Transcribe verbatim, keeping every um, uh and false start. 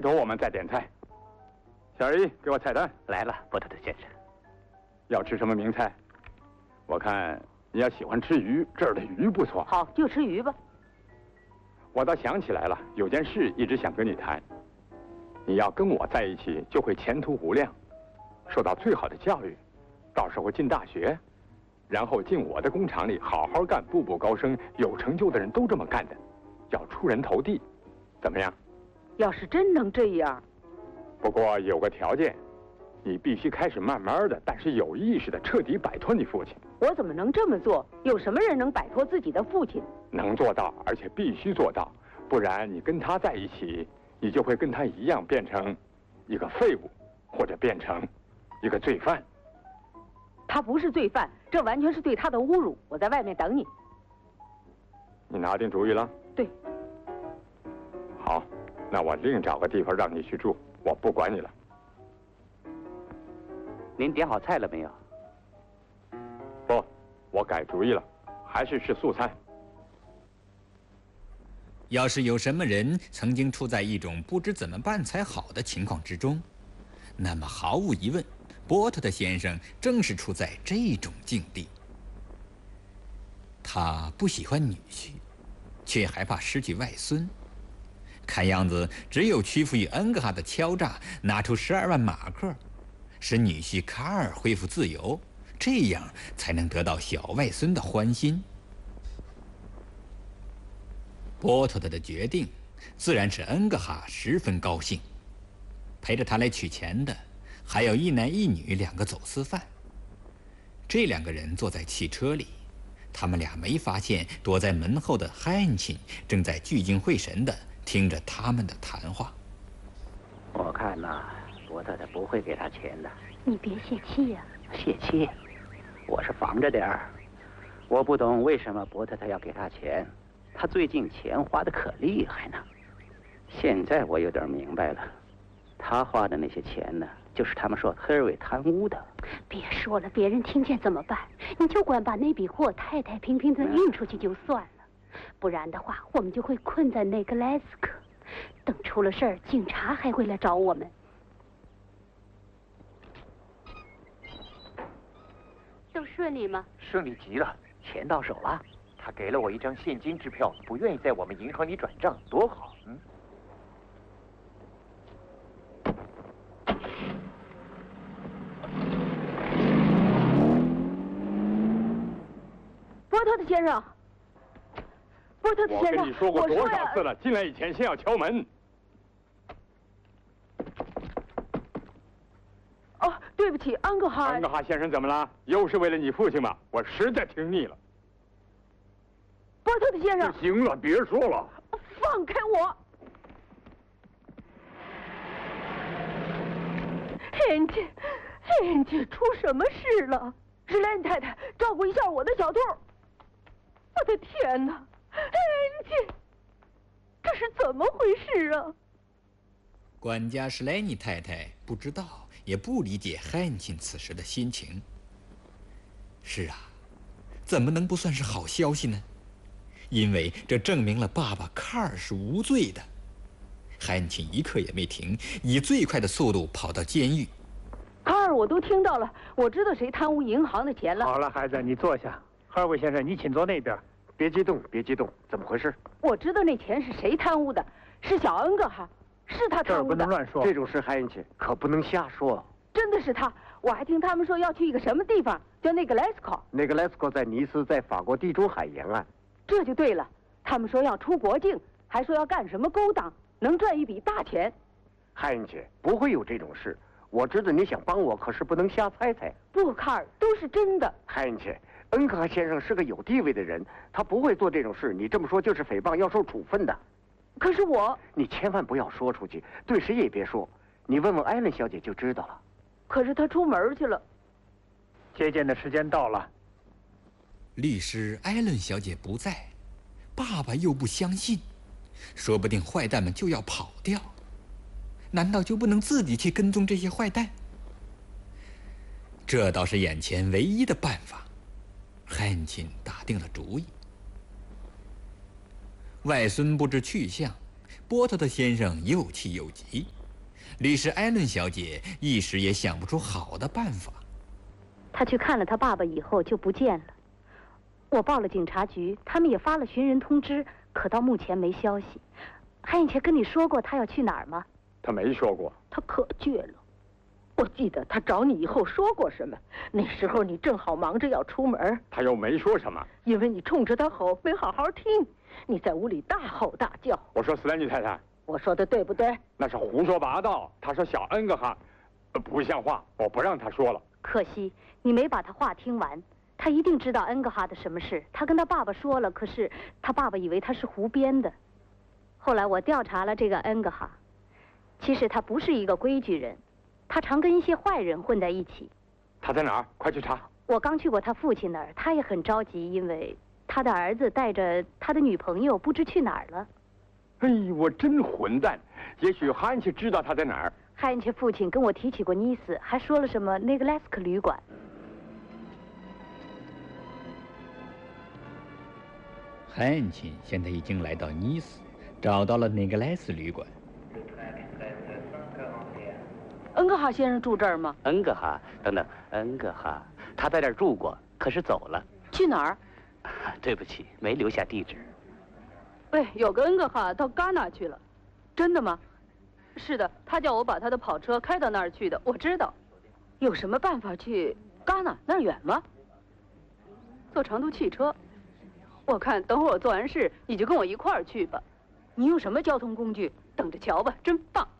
头我们再点菜。小二姨，给我菜单。 来了，波特特先生。 要吃什么名菜？我看你要喜欢吃鱼，这儿的鱼不错。 好，就吃鱼吧。 我倒想起来了，有件事一直想跟你谈。你要跟我在一起，就会前途无量，受到最好的教育，到时候进大学，然后进我的工厂里好好干，步步高升。有成就的人都这么干的，要出人头地，怎么样？ 要是真能这样， 不过有个条件，你必须开始慢慢的，但是有意识的彻底摆脱你父亲。 我怎么能这么做？有什么人能摆脱自己的父亲？ 能做到，而且必须做到，不然你跟他在一起，你就会跟他一样变成一个废物，或者变成一个罪犯。 他不是罪犯，这完全是对他的侮辱。我在外面等你。 你拿定主意了？ 对。 好，那我另找个地方让你去住，我不管你了。 您点好菜了没有？ 不，我改主意了，还是吃素菜。 要是有什么人曾经处在一种不知怎么办才好的情况之中，那么毫无疑问，波特特先生正是处在这种境地。他不喜欢女婿，却害怕失去外孙。看样子，只有屈服于恩格哈的敲诈，拿出十二万马克，使女婿卡尔恢复自由，这样才能得到小外孙的欢心。波特特的决定，自然使恩格哈十分高兴。陪着他来取钱的，还有一男一女两个走私犯。这两个人坐在汽车里，他们俩没发现躲在门后的汉钦正在聚精会神地听着他们的谈话。 我看呐，波特特不会给他钱的。 你别泄气呀、 啊！泄气？我是防着点儿。我不懂为什么波特特要给他钱，他最近钱花的可厉害呢。现在我有点明白了，他花的那些钱呢，就是他们说赫尔韦贪污的。 别说了，别人听见怎么办？你就管把那笔货太太平平的运出去就算了。不然的话，我们就会困在那个莱斯克，等出了事儿，警察还会来找我们。都顺利吗？ 顺利极了，钱到手了。他给了我一张现金支票，不愿意在我们银行里转账，多好，嗯。 波特特先生。波特特先生， 我跟你说过多少次了，进来以前先要敲门。 哦，对不起，安格哈。 安格哈先生怎么了？又是为了你父亲吗？我实在听腻了。 波特特先生， 行了，别说了。 放开我！安琪，安琪，出什么事了？是兰太太，照顾一下我的小兔。我的天哪！安琪，这是怎么回事啊？ 管家史莱尼太太不知道，也不理解汉钦此时的心情。是啊，怎么能不算是好消息呢？因为这证明了爸爸卡尔是无罪的。汉钦一刻也没停，以最快的速度跑到监狱。 卡尔，我都听到了，我知道谁贪污银行的钱了。 好了，孩子，你坐下。哈尔维先生，你请坐那边。 别激动，别激动，怎么回事？ 我知道那钱是谁贪污的，是小恩格哈，是他贪污的。 这儿不能乱说， 这种事汉钦可不能瞎说。 真的是他，我还听他们说要去一个什么地方，叫那个莱斯科。 那个莱斯科在尼斯，在法国地中海沿岸。 这就对了，他们说要出国境，还说要干什么勾当，能赚一笔大钱。 汉钦不会有这种事，我知道你想帮我，可是不能瞎猜猜。 不，卡尔，都是真的。 汉钦。恩格哈先生是个有地位的人，他不会做这种事。你这么说就是诽谤，要受处分的。 可是我…… 你千万不要说出去，对谁也别说。你问问艾伦小姐就知道了。 可是她出门去了。 接见的时间到了。 律师艾伦小姐不在，爸爸又不相信，说不定坏蛋们就要跑掉。难道就不能自己去跟踪这些坏蛋？这倒是眼前唯一的办法。汉钦打定了主意。外孙不知去向， 波特特先生又气又急，律师艾伦小姐一时也想不出好的办法。 他去看了他爸爸以后就不见了，我报了警察局，他们也发了寻人通知，可到目前没消息。汉以前跟你说过他要去哪儿吗？ 他没说过。 他可倔了。我记得他找你以后说过什么，那时候你正好忙着要出门。 他又没说什么。 因为你冲着他吼，没好好听，你在屋里大吼大叫。 我说斯兰妮太太， 我说的对不对？ 那是胡说八道。他说小恩格哈，不像话，我不让他说了。 可惜你没把他话听完，他一定知道恩格哈的什么事。他跟他爸爸说了，可是他爸爸以为他是胡编的。后来我调查了这个恩格哈，其实他不是一个规矩人，他常跟一些坏人混在一起。 他在哪儿？快去查！ 我刚去过他父亲那儿，他也很着急，因为他的儿子带着他的女朋友不知去哪儿了。 哎，我真混蛋！也许汉奇知道他在哪儿。 汉奇父亲跟我提起过尼斯，还说了什么那个莱斯克旅馆。 汉奇现在已经来到尼斯，找到了那个莱斯旅馆。 恩格哈先生住这儿吗？ 恩格哈，等等，恩格哈，他在这儿住过，可是走了。 去哪儿？ 对不起，没留下地址。 喂，有个恩格哈到戛纳去了，真的吗？是的，他叫我把他的跑车开到那儿去的，我知道。 有什么办法去戛纳？那儿远吗？ 坐长途汽车。我看等会儿我做完事，你就跟我一块儿去吧。 你用什么交通工具？ 等着瞧吧，真棒。